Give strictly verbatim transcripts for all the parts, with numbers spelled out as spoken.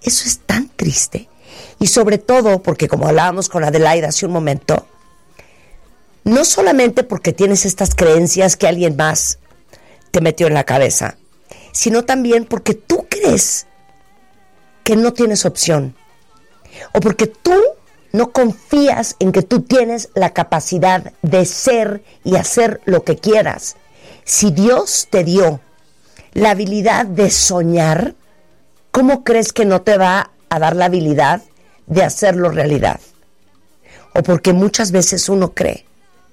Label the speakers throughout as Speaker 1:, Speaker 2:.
Speaker 1: Eso es tan triste. Y sobre todo porque, como hablábamos con Adelaida hace un momento, no solamente porque tienes estas creencias que alguien más te metió en la cabeza, sino también porque tú crees que no tienes opción, o porque tú no confías en que tú tienes la capacidad de ser y hacer lo que quieras. Si Dios te dio la habilidad de soñar, ¿cómo crees que no te va a dar la habilidad de hacerlo realidad? O porque muchas veces uno cree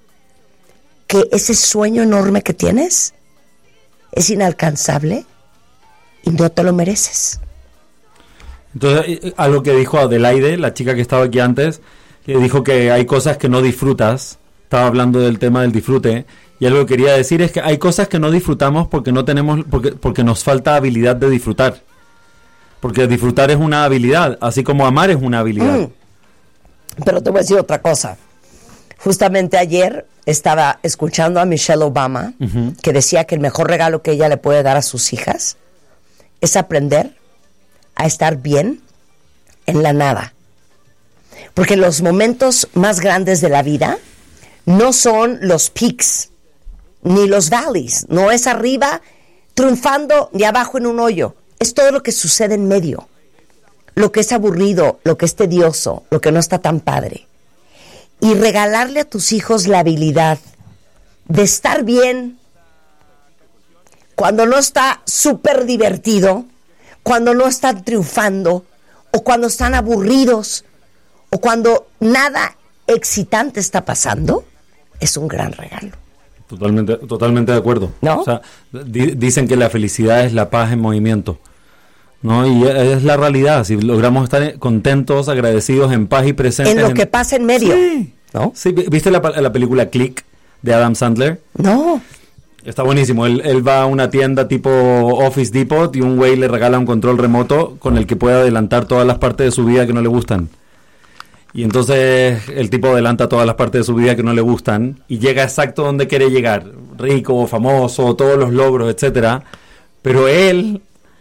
Speaker 1: que ese sueño enorme que tienes es inalcanzable y no te lo mereces.
Speaker 2: Entonces, algo que dijo Adelaide, la chica que estaba aquí antes, que dijo que hay cosas que no disfrutas. Estaba hablando del tema del disfrute, y algo que quería decir es que hay cosas que no disfrutamos porque no tenemos, porque, porque nos falta habilidad de disfrutar. Porque disfrutar es una habilidad, así como amar es una habilidad.
Speaker 1: Mm. Pero te voy a decir otra cosa. Justamente ayer estaba escuchando a Michelle Obama, uh-huh, que decía que el mejor regalo que ella le puede dar a sus hijas es aprender a estar bien en la nada. Porque los momentos más grandes de la vida no son los peaks ni los valleys, no es arriba triunfando ni abajo en un hoyo, es todo lo que sucede en medio, lo que es aburrido, lo que es tedioso, lo que no está tan padre. Y regalarle a tus hijos la habilidad de estar bien cuando no está súper divertido, cuando no están triunfando, o cuando están aburridos, o cuando nada excitante está pasando, es un gran regalo.
Speaker 2: Totalmente, totalmente de acuerdo.
Speaker 1: ¿No?
Speaker 2: O sea, di- dicen que la felicidad es la paz en movimiento, ¿no? Y es la realidad. Si logramos estar contentos, agradecidos, en paz y presentes
Speaker 1: En lo
Speaker 2: en...
Speaker 1: que pasa en medio.
Speaker 2: Sí.
Speaker 1: ¿No?
Speaker 2: Sí, ¿viste la, la película Click de Adam Sandler?
Speaker 1: No.
Speaker 2: Está buenísimo. Él, él va a una tienda tipo Office Depot y un güey le regala un control remoto con el que puede adelantar todas las partes de su vida que no le gustan. Y entonces el tipo adelanta todas las partes de su vida que no le gustan y llega exacto donde quiere llegar. Rico, famoso, todos los logros, etcétera. Pero él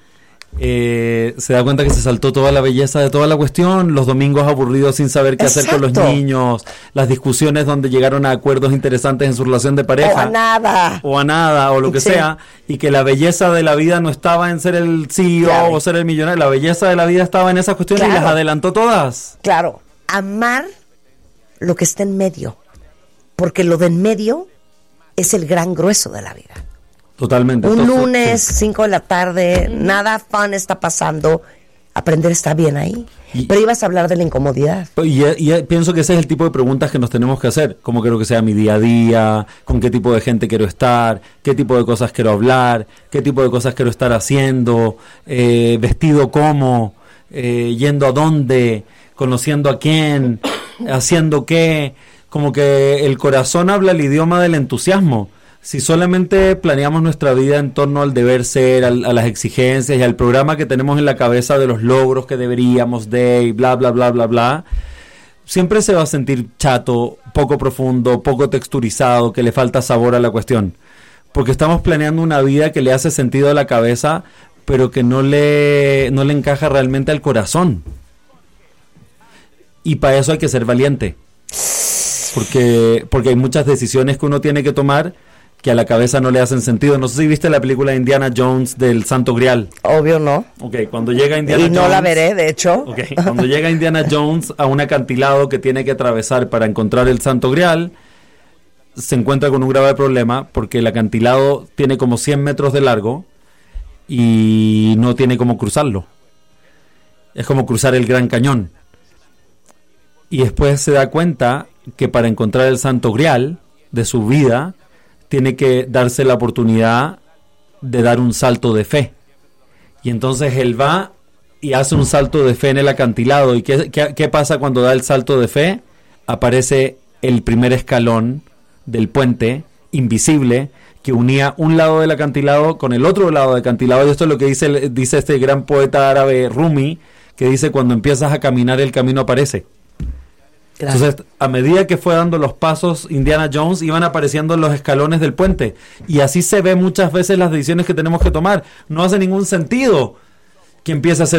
Speaker 2: eh, se da cuenta que se saltó toda la belleza de toda la cuestión, los domingos aburridos sin saber qué
Speaker 1: Exacto.
Speaker 2: hacer con los niños, las discusiones donde llegaron a acuerdos interesantes en su relación de pareja.
Speaker 1: O a nada.
Speaker 2: O a nada, o lo que
Speaker 1: Sí.
Speaker 2: sea, y que la belleza de la vida no estaba en ser el C E O
Speaker 1: Claro.
Speaker 2: o ser el millonario, la belleza de la vida estaba en esas cuestiones
Speaker 1: Claro.
Speaker 2: y las adelantó todas.
Speaker 1: Claro, amar lo que está en medio, porque lo de en medio es el gran grueso de la vida.
Speaker 2: Totalmente.
Speaker 1: Un
Speaker 2: Entonces,
Speaker 1: lunes,
Speaker 2: sí.
Speaker 1: cinco de la tarde, nada fun está pasando, aprender está bien ahí.
Speaker 2: Y-
Speaker 1: Pero ibas a hablar de la incomodidad.
Speaker 2: Y, y pienso que ese es el tipo de preguntas que nos tenemos que hacer. ¿Cómo quiero que sea mi día a día? ¿Con qué tipo de gente quiero estar? ¿Qué tipo de cosas quiero hablar? ¿Qué tipo de cosas quiero estar haciendo? Eh, ¿Vestido cómo? Eh, ¿Yendo a dónde? ¿Conociendo a quién? ¿Haciendo qué? Como que el corazón habla el idioma del entusiasmo. Si solamente planeamos nuestra vida en torno al deber ser, al, a las exigencias y al programa que tenemos en la cabeza de los logros que deberíamos de y bla, bla, bla, bla, bla, siempre se va a sentir chato, poco profundo, poco texturizado, que le falta sabor a la cuestión. Porque estamos planeando una vida que le hace sentido a la cabeza, pero que no le, no le encaja realmente al corazón. Y para eso hay que ser valiente. Porque, porque hay muchas decisiones que uno tiene que tomar que a la cabeza no le hacen sentido. No sé si viste la película de Indiana Jones del Santo Grial.
Speaker 1: Obvio no.
Speaker 2: Ok, cuando llega Indiana
Speaker 1: Y
Speaker 2: Jones...
Speaker 1: no la veré, de hecho.
Speaker 2: Ok, cuando llega Indiana Jones a un acantilado que tiene que atravesar para encontrar el Santo Grial, se encuentra con un grave problema porque el acantilado tiene como cien metros de largo y no tiene cómo cruzarlo. Es como cruzar el Gran Cañón. Y después se da cuenta que para encontrar el Santo Grial de su vida tiene que darse la oportunidad de dar un salto de fe. Y entonces él va y hace un salto de fe en el acantilado. ¿Y qué, qué, qué pasa cuando da el salto de fe? Aparece el primer escalón del puente invisible que unía un lado del acantilado con el otro lado del acantilado. Y esto es lo que dice, dice este gran poeta árabe Rumi, que dice: cuando empiezas a caminar el camino aparece. Claro. Entonces, a medida que fue dando los pasos Indiana Jones, iban apareciendo los escalones del puente. Y así se ve muchas veces las decisiones que tenemos que tomar. No hace ningún sentido que empiece a hacer